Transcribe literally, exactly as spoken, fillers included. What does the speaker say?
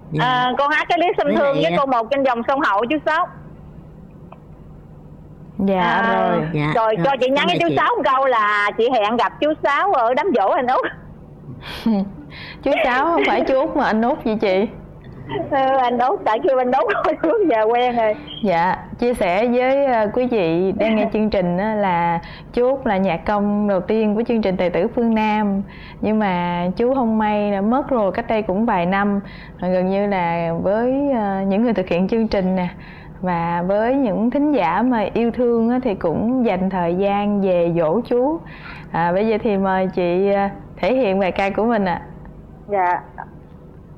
Dạ. À, con hát cái Lý Xuân Với Thương lại, với à, cô một trên dòng sông Hậu chú Sáu. Dạ À, rồi. Dạ, rồi rồi, cho chị nhắn cảm với ơn chú chị. Sáu một câu là chị hẹn gặp chú Sáu ở đám giỗ anh Út. Chú Sáu không phải chú Út mà anh Út vậy chị? Ừ, anh Út, tại kêu anh Út thôi trước giờ quen rồi. Dạ, chia sẻ với uh, quý vị đang nghe chương trình á, là chú Út là nhạc công đầu tiên của chương trình Tài tử Phương Nam. Nhưng mà chú không may đã mất rồi cách đây cũng vài năm. Gần như là với uh, những người thực hiện chương trình nè, và với những thính giả mà yêu thương á, thì cũng dành thời gian về dỗ chú. À, bây giờ thì mời chị uh, thể hiện bài ca của mình ạ. À. Dạ.